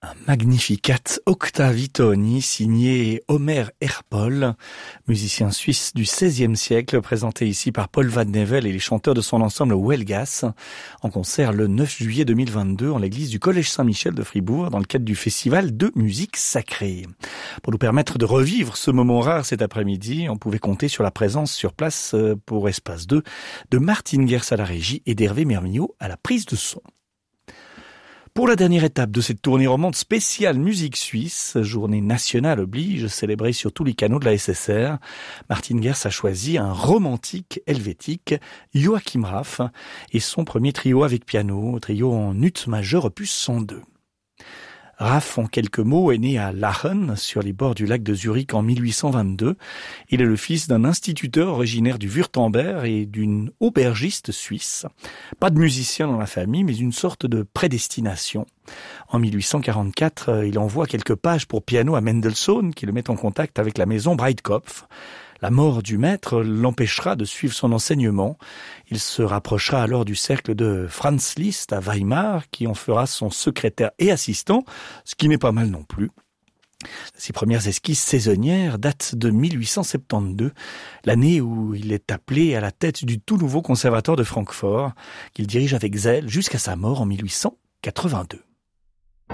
Magnificat Octavitoni, signé Omer Erpol, musicien suisse du XVIe siècle, présenté ici par Paul Van Nevel et les chanteurs de son ensemble Huelgas, en concert le 9 juillet 2022 en l'église du Collège Saint-Michel de Fribourg, dans le cadre du festival de musique sacrée. Pour nous permettre de revivre ce moment rare cet après-midi, on pouvait compter sur la présence sur place pour Espace 2 de Martine Gers à la régie et d'Hervé Mermignot à la prise de son. Pour la dernière étape de cette tournée romande spéciale musique suisse, journée nationale oblige, célébrée sur tous les canaux de la SSR, Martine Gers a choisi un romantique helvétique, Joachim Raff, et son premier trio avec piano, trio en ut majeur opus 102. Raff, en quelques mots, est né à Lachen, sur les bords du lac de Zurich en 1822. Il est le fils d'un instituteur originaire du Wurtemberg et d'une aubergiste suisse. Pas de musicien dans la famille, mais une sorte de prédestination. En 1844, il envoie quelques pages pour piano à Mendelssohn, qui le met en contact avec la maison Breitkopf. La mort du maître l'empêchera de suivre son enseignement. Il se rapprochera alors du cercle de Franz Liszt à Weimar, qui en fera son secrétaire et assistant, ce qui n'est pas mal non plus. Ses premières esquisses saisonnières datent de 1872, l'année où il est appelé à la tête du tout nouveau conservatoire de Francfort, qu'il dirige avec zèle jusqu'à sa mort en 1882.